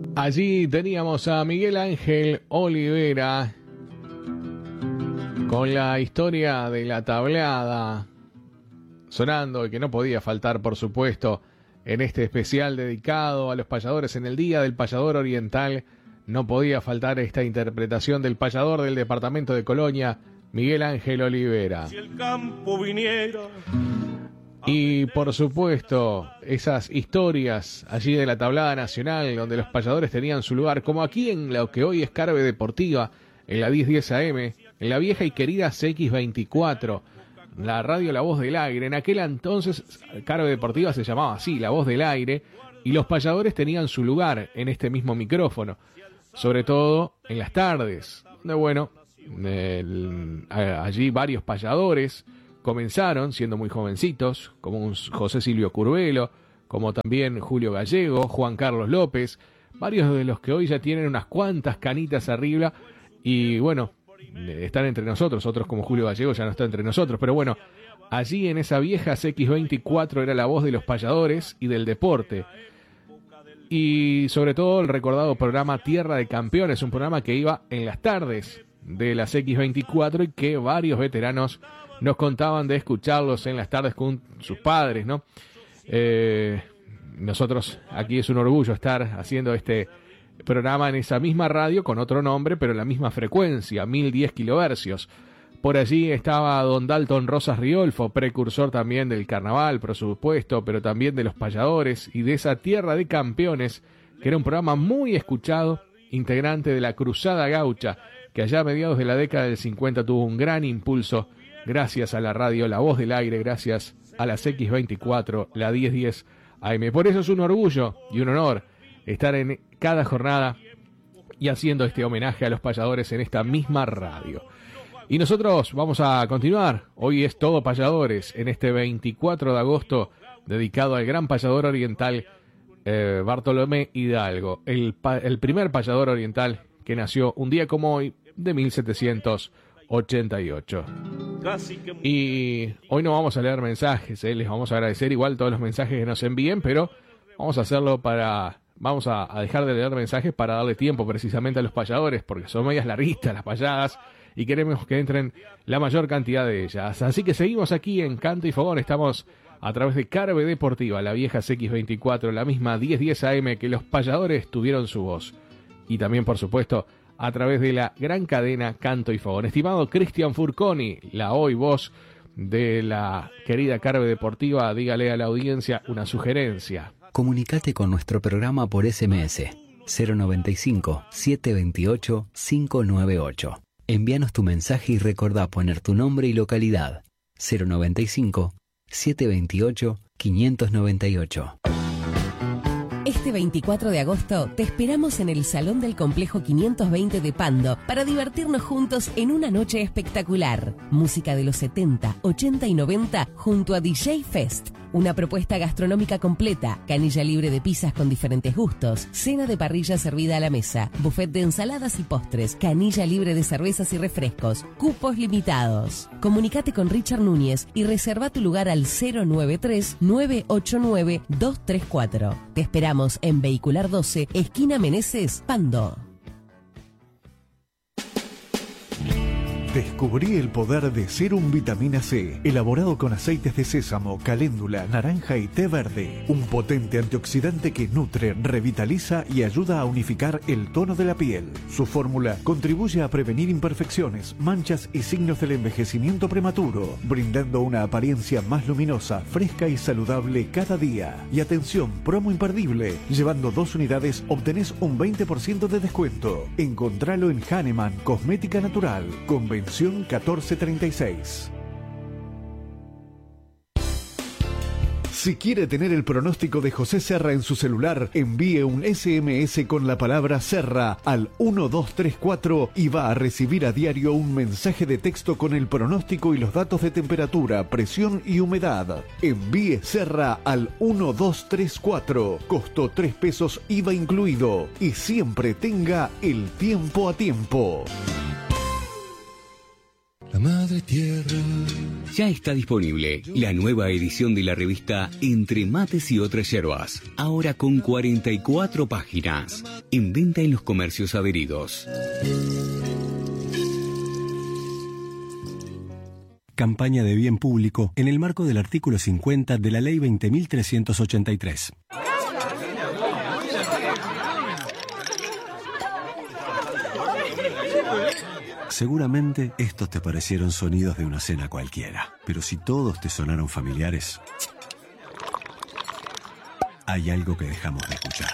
Allí teníamos a Miguel Ángel Olivera con la historia de la tablada sonando y que no podía faltar, por supuesto, en este especial dedicado a los payadores en el Día del Payador Oriental. No podía faltar esta interpretación del payador del departamento de Colonia, Miguel Ángel Olivera. Si el campo viniera... Y por supuesto, esas historias allí de la tablada nacional, donde los payadores tenían su lugar, como aquí en lo que hoy es Carve Deportiva, en la 1010 AM, en la vieja y querida CX24, la radio La Voz del Aire. En aquel entonces, Carve Deportiva se llamaba así, La Voz del Aire, y los payadores tenían su lugar en este mismo micrófono, sobre todo en las tardes, donde bueno, allí varios payadores comenzaron siendo muy jovencitos, como un José Silvio Curvelo, como también Julio Gallego, Juan Carlos López, varios de los que hoy ya tienen unas cuantas canitas arriba y bueno, están entre nosotros. Otros como Julio Gallego ya no está entre nosotros, pero bueno, allí en esa vieja CX24 era la voz de los payadores y del deporte. Y sobre todo el recordado programa Tierra de Campeones, un programa que iba en las tardes de la CX24 y que varios veteranos nos contaban de escucharlos en las tardes con sus padres, ¿no? Nosotros, aquí es un orgullo estar haciendo este programa en esa misma radio, con otro nombre, pero en la misma frecuencia, 1010 kilohercios. Por allí estaba don Dalton Rosas Riolfo, precursor también del carnaval, por supuesto, pero también de los payadores y de esa Tierra de Campeones, que era un programa muy escuchado, integrante de la Cruzada Gaucha, que allá a mediados de la década del 50 tuvo un gran impulso gracias a la radio La Voz del Aire, gracias a la CX24, la 1010 AM. Por eso es un orgullo y un honor estar en cada jornada y haciendo este homenaje a los payadores en esta misma radio. Y nosotros vamos a continuar. Hoy es todo payadores en este 24 de agosto, dedicado al gran payador oriental Bartolomé Hidalgo, el primer payador oriental que nació un día como hoy de 1788. Y hoy no vamos a leer mensajes, les vamos a agradecer igual todos los mensajes que nos envíen, pero vamos a hacerlo vamos a dejar de leer mensajes para darle tiempo precisamente a los payadores, porque son medias larguitas las payadas y queremos que entren la mayor cantidad de ellas. Así que seguimos aquí en Canto y Fogón, estamos a través de Carve Deportiva, la vieja CX24, la misma 1010 AM que los payadores tuvieron su voz. Y también, por supuesto, a través de la gran cadena Canto y Fogón. Estimado Cristian Furconi, la hoy voz de la querida Carve Deportiva, dígale a la audiencia una sugerencia. Comunicate con nuestro programa por SMS 095-728-598. Envíanos tu mensaje y recordá poner tu nombre y localidad. 095-728-598. Este 24 de agosto te esperamos en el Salón del Complejo 520 de Pando para divertirnos juntos en una noche espectacular. Música de los 70, 80 y 90 junto a DJ Fest. Una propuesta gastronómica completa, canilla libre de pizzas con diferentes gustos, cena de parrilla servida a la mesa, buffet de ensaladas y postres, canilla libre de cervezas y refrescos, cupos limitados. Comunicate con Richard Núñez y reserva tu lugar al 093-989-234. Te esperamos en Vehicular 12, esquina Meneses, Pando. Descubrí el poder de Serum Vitamina C, elaborado con aceites de sésamo, caléndula, naranja y té verde. Un potente antioxidante que nutre, revitaliza y ayuda a unificar el tono de la piel. Su fórmula contribuye a prevenir imperfecciones, manchas y signos del envejecimiento prematuro, brindando una apariencia más luminosa, fresca y saludable cada día. Y atención, promo imperdible. Llevando 2 unidades obtenés un 20% de descuento. Encontralo en Hahnemann Cosmética Natural, Convención 1436. Si quiere tener el pronóstico de José Serra en su celular, envíe un SMS con la palabra Serra al 1234 y va a recibir a diario un mensaje de texto con el pronóstico y los datos de temperatura, presión y humedad. Envíe Serra al 1234, costo 3 pesos IVA incluido, y siempre tenga el tiempo a tiempo. La Madre Tierra. Ya está disponible la nueva edición de la revista Entre Mates y Otras Yerbas, ahora con 44 páginas, en venta en los comercios adheridos. Campaña de bien público en el marco del artículo 50 de la Ley 20.383. Seguramente estos te parecieron sonidos de una cena cualquiera, pero si todos te sonaron familiares, hay algo que dejamos de escuchar.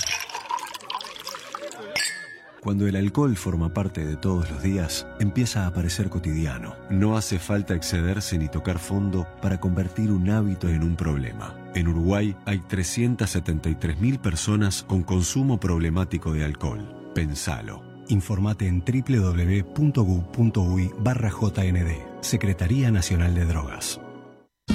Cuando el alcohol forma parte de todos los días, empieza a parecer cotidiano. No hace falta excederse ni tocar fondo para convertir un hábito en un problema. En Uruguay hay 373.000 personas con consumo problemático de alcohol. Pensalo. Informate en www.gu.ui/JND, Secretaría Nacional de Drogas.